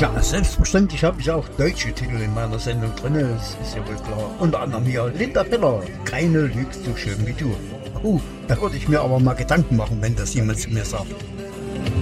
Ja, selbstverständlich habe ich auch deutsche Titel in meiner Sendung drin, das ist ja wohl klar. Unter anderem hier Linda Piller, keine lügt so schön wie du. Da würde ich mir aber mal Gedanken machen, wenn das jemand zu mir sagt.